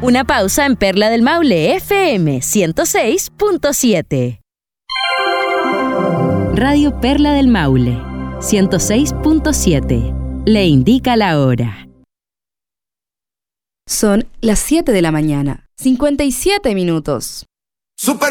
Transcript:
Una pausa en Perla del Maule FM 106.7. Radio Perla del Maule 106.7. Le indica la hora. Son las 7 de la mañana, 57 minutos. Super